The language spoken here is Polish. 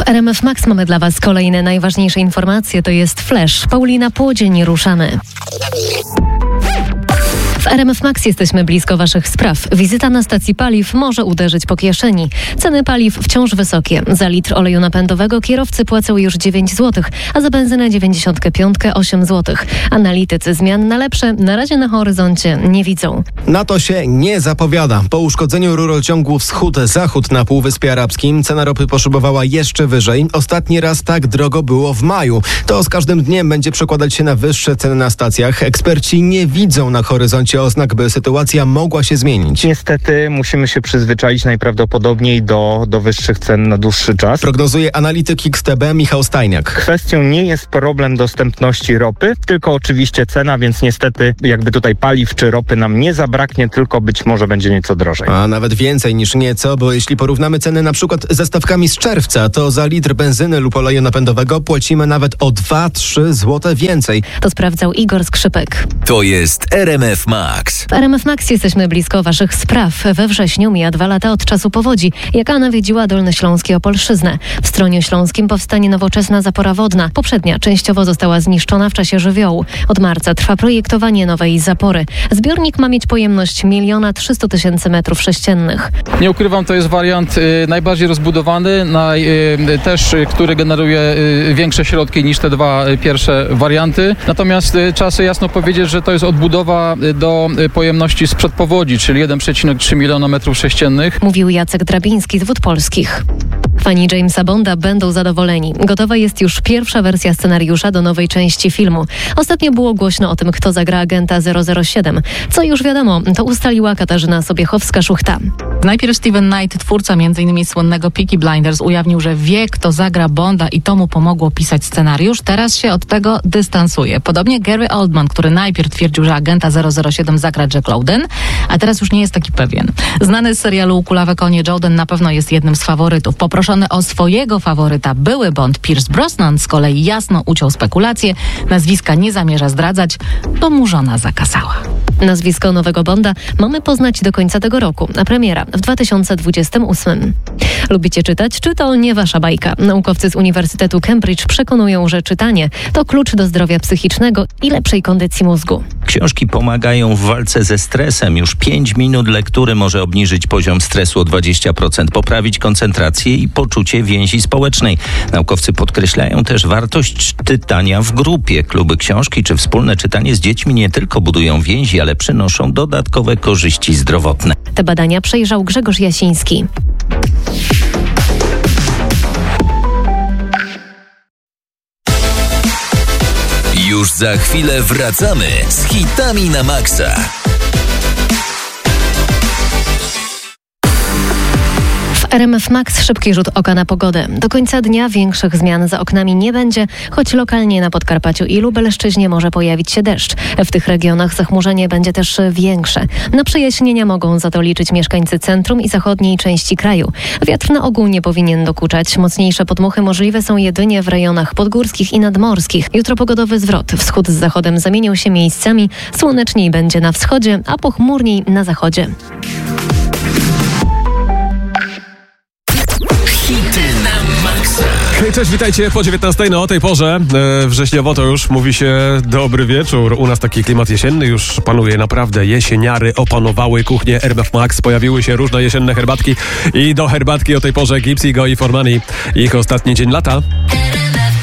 W RMF Max mamy dla Was kolejne najważniejsze informacje. To jest Flash. Paulina Płodzień, ruszamy. W RMF Max jesteśmy blisko Waszych spraw. Wizyta na stacji paliw może uderzyć po kieszeni. Ceny paliw wciąż wysokie. Za litr oleju napędowego kierowcy płacą już 9 zł, a za benzynę 95 8 zł. Analitycy zmian na lepsze na razie na horyzoncie nie widzą. Na to się nie zapowiada. Po uszkodzeniu rurociągu wschód-zachód na Półwyspie Arabskim cena ropy poszybowała jeszcze wyżej. Ostatni raz tak drogo było w maju. To z każdym dniem będzie przekładać się na wyższe ceny na stacjach. Eksperci nie widzą na horyzoncie oznak, by sytuacja mogła się zmienić. Niestety musimy się przyzwyczaić najprawdopodobniej do wyższych cen na dłuższy czas. Prognozuje analityk XTB Michał Stajniak. Kwestią nie jest problem dostępności ropy, tylko oczywiście cena, więc niestety jakby tutaj paliw czy ropy nam nie zabraknie, tylko być może będzie nieco drożej. A nawet więcej niż nieco, bo jeśli porównamy ceny na przykład ze stawkami z czerwca, to za litr benzyny lub oleju napędowego płacimy nawet o 2-3 zł więcej. To sprawdzał Igor Skrzypek. To jest RMF Max. W RMF Max jesteśmy blisko Waszych spraw. We wrześniu mija 2 lata od czasu powodzi, jaka nawiedziła Dolnośląskie Opolszczyznę. W Stronie Śląskim powstanie nowoczesna zapora wodna. Poprzednia częściowo została zniszczona w czasie żywiołu. Od marca trwa projektowanie nowej zapory. Zbiornik ma mieć pojemność 1 300 000 m3. Nie ukrywam, to jest wariant najbardziej rozbudowany, też który generuje większe środki niż te dwa pierwsze warianty. Natomiast trzeba sobie jasno powiedzieć, że to jest odbudowa do pojemności sprzed powodzi, czyli 1,3 miliona m3. Mówił Jacek Drabiński z Wód Polskich. Fani Jamesa Bonda będą zadowoleni. Gotowa jest już pierwsza wersja scenariusza do nowej części filmu. Ostatnio było głośno o tym, kto zagra agenta 007. Co już wiadomo, to ustaliła Katarzyna Sobiechowska-Szuchta. Najpierw Steven Knight, twórca m.in. słynnego Peaky Blinders, ujawnił, że wie, kto zagra Bonda i to mu pomogło pisać scenariusz. Teraz się od tego dystansuje. Podobnie Gary Oldman, który najpierw twierdził, że agenta 007 zagra Jack Lowden, a teraz już nie jest taki pewien. Znany z serialu Kulawe konie Jodhen na pewno jest jednym z faworytów. Poproszony o swojego faworyta były Bond Pierce Brosnan z kolei jasno uciął spekulacje. Nazwiska nie zamierza zdradzać, bo mu żona zakazała. Nazwisko nowego Bonda mamy poznać do końca tego roku, a premiera w 2028. Lubicie czytać? Czy to nie Wasza bajka? Naukowcy z Uniwersytetu Cambridge przekonują, że czytanie to klucz do zdrowia psychicznego i lepszej kondycji mózgu. Książki pomagają w walce ze stresem. Już 5 minut lektury może obniżyć poziom stresu o 20%, poprawić koncentrację i poczucie więzi społecznej. Naukowcy podkreślają też wartość czytania w grupie. Kluby książki czy wspólne czytanie z dziećmi nie tylko budują więzi, ale przynoszą dodatkowe korzyści zdrowotne. Te badania przejrzał Grzegorz Jasiński. Już za chwilę wracamy z hitami na maksa. W RMF Max szybki rzut oka na pogodę. Do końca dnia większych zmian za oknami nie będzie, choć lokalnie na Podkarpaciu i Lubelszczyźnie może pojawić się deszcz. W tych regionach zachmurzenie będzie też większe. Na przejaśnienia mogą za to liczyć mieszkańcy centrum i zachodniej części kraju. Wiatr na ogół nie powinien dokuczać. Mocniejsze podmuchy możliwe są jedynie w rejonach podgórskich i nadmorskich. Jutro pogodowy zwrot. Wschód z zachodem zamienią się miejscami. Słoneczniej będzie na wschodzie, a pochmurniej na zachodzie. Hej, cześć, witajcie po 19. No o tej porze wrześniowo to już mówi się dobry wieczór. U nas taki klimat jesienny już panuje naprawdę. Jesieniary opanowały kuchnię RMF Max. Pojawiły się różne jesienne herbatki i do herbatki o tej porze Gipsy, Go i Formani. Ich ostatni dzień lata.